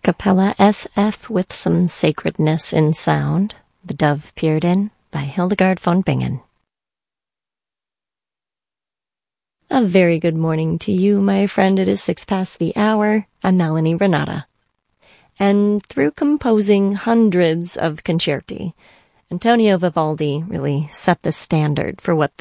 Capella SF with some sacredness in sound. The Dove Peered In by Hildegard von Bingen. A very good morning to you, my friend. It is 6 past the hour. I'm Melanie Renata. And through composing hundreds of concerti, Antonio Vivaldi really set the standard for what